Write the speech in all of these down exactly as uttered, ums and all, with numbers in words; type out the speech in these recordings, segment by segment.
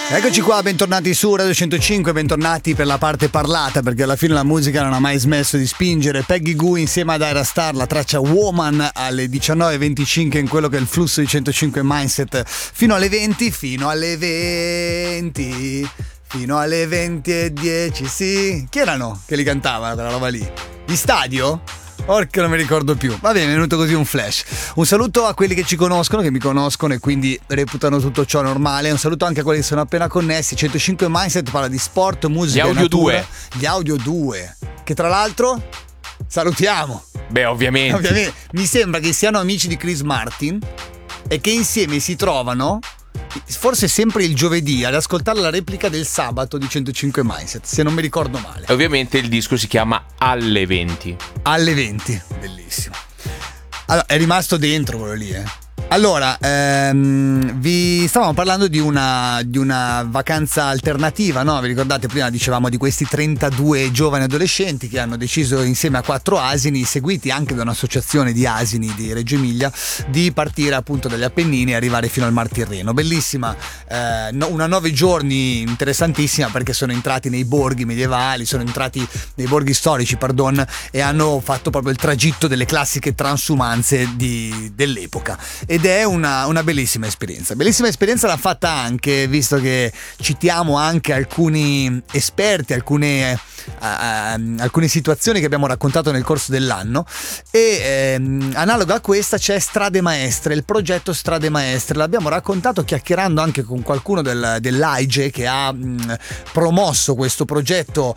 Eccoci qua, bentornati su Radio centocinque, bentornati per la parte parlata, perché alla fine la musica non ha mai smesso di spingere. Peggy Gou insieme ad Ayra Starr, la traccia Woman alle diciannove e venticinque in quello che è il flusso di centocinque Mindset fino alle venti, fino alle venti, fino alle venti e dieci, sì. Chi erano che li cantavano quella roba lì? Gli Stadio? Orca, non mi ricordo più. Va bene, è venuto così un flash. Un saluto a quelli che ci conoscono, che mi conoscono e quindi reputano tutto ciò normale. Un saluto anche a quelli che sono appena connessi. centocinque Mindset parla di sport, musica, gli audio due. Gli audio due, che tra l'altro salutiamo. Beh, ovviamente. Ovviamente. Mi sembra che siano amici di Chris Martin e che insieme si trovano, forse sempre il giovedì, ad ascoltare la replica del sabato di centocinque Mindset, se non mi ricordo male. E ovviamente il disco si chiama Alle venti. Alle venti, bellissimo. Allora, è rimasto dentro quello lì, eh. Allora, ehm, vi stavamo parlando di una, di una vacanza alternativa, no? Vi ricordate, prima dicevamo di questi trentadue giovani adolescenti che hanno deciso insieme a quattro asini, seguiti anche da un'associazione di asini di Reggio Emilia, di partire appunto dagli Appennini e arrivare fino al Mar Tirreno. Bellissima, eh, no, una nove giorni interessantissima, perché sono entrati nei borghi medievali, sono entrati nei borghi storici, pardon, e hanno fatto proprio il tragitto delle classiche transumanze di, dell'epoca. Ed è una, una bellissima esperienza. Bellissima esperienza l'ha fatta anche, visto che citiamo anche alcuni esperti, alcune, uh, uh, alcune situazioni che abbiamo raccontato nel corso dell'anno. E um, analoga a questa c'è Strade Maestre, il progetto Strade Maestre. L'abbiamo raccontato chiacchierando anche con qualcuno del, dell'A I G E che ha um, promosso questo progetto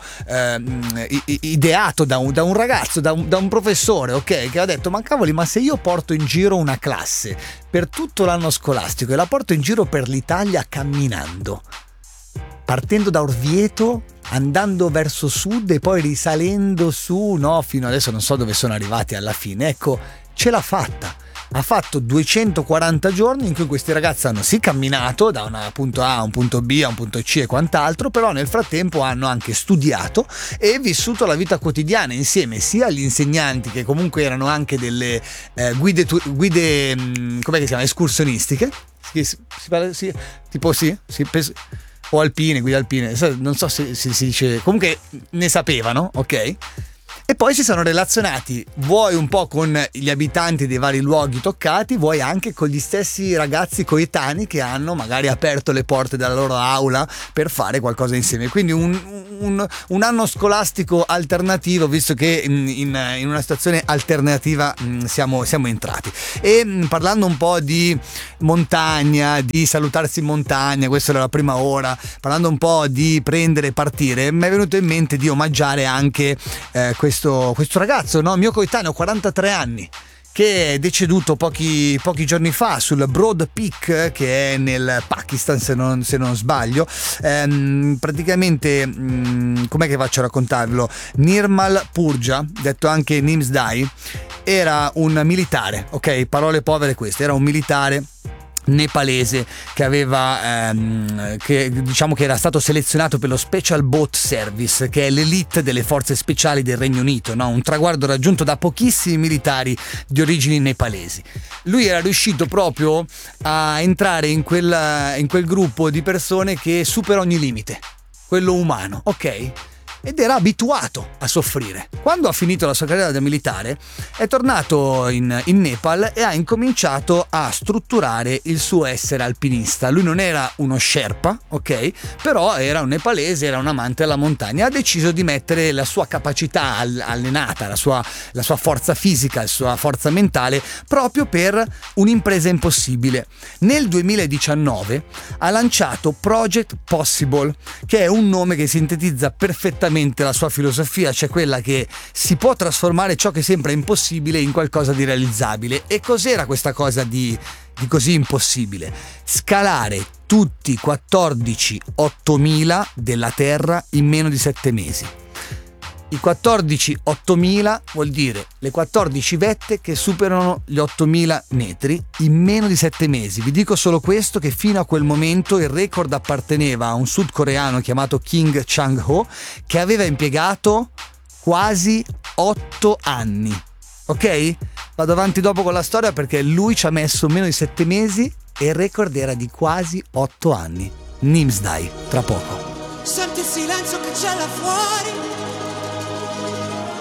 um, ideato da un, da un ragazzo, da un, da un professore, ok, che ha detto: ma cavoli, ma se io porto in giro una classe per tutto l'anno scolastico e la porto in giro per l'Italia camminando, partendo da Orvieto, andando verso sud e poi risalendo su, no, fino adesso non so dove sono arrivati alla fine, ecco, ce l'ha fatta. Ha fatto duecentoquaranta giorni in cui questi ragazzi hanno sì camminato da un punto A a un punto B a un punto C e quant'altro, però nel frattempo hanno anche studiato e vissuto la vita quotidiana insieme sia agli insegnanti, che comunque erano anche delle eh, guide, guide com'è che si chiama, escursionistiche, si, si, si parla, si, tipo sì, si, pes- o alpine, guide alpine, non so se, se si dice, comunque ne sapevano, ok? E poi si sono relazionati, vuoi un po' con gli abitanti dei vari luoghi toccati, vuoi anche con gli stessi ragazzi coetanei che hanno magari aperto le porte della loro aula per fare qualcosa insieme. Quindi un, un, un anno scolastico alternativo, visto che in, in, in una situazione alternativa mh, siamo, siamo entrati. E mh, parlando un po' di montagna, di salutarsi in montagna, questa era la prima ora, parlando un po' di prendere e partire, mi è venuto in mente di omaggiare anche eh, questo Questo ragazzo, no, mio coetaneo, quarantatré anni, che è deceduto pochi, pochi giorni fa sul Broad Peak, che è nel Pakistan se non, se non sbaglio. Ehm, praticamente mh, com'è che faccio a raccontarvelo? Nirmal Purja, detto anche Nims Dai, era un militare, ok, parole povere queste, era un militare nepalese che aveva ehm, che diciamo che era stato selezionato per lo Special Boat Service, che è l'elite delle forze speciali del Regno Unito, no? Un traguardo raggiunto da pochissimi militari di origini nepalesi. Lui era riuscito proprio a entrare in quel, in quel gruppo di persone che supera ogni limite, quello umano, ok? Ed era abituato a soffrire. Quando ha finito la sua carriera da militare è tornato in, in Nepal e ha incominciato a strutturare il suo essere alpinista. Lui non era uno Sherpa, ok? Però era un nepalese, era un amante della montagna. Ha deciso di mettere la sua capacità allenata, la sua, la sua forza fisica, la sua forza mentale proprio per un'impresa impossibile. Nel duemiladiciannove ha lanciato Project Possible, che è un nome che sintetizza perfettamente la sua filosofia, cioè quella che si può trasformare ciò che sembra impossibile in qualcosa di realizzabile. E cos'era questa cosa di, di così impossibile? Scalare tutti i quattordici ottomila della Terra in meno di sette mesi. I quattordici ottomila vuol dire le quattordici vette che superano gli ottomila metri in meno di sette mesi. Vi dico solo questo, che fino a quel momento il record apparteneva a un sudcoreano chiamato Kim Chang-ho, che aveva impiegato quasi otto anni. Ok? Vado avanti dopo con la storia, perché lui ci ha messo meno di sette mesi e il record era di quasi otto anni. Nimsdai, tra poco. Senti il silenzio che c'è là fuori,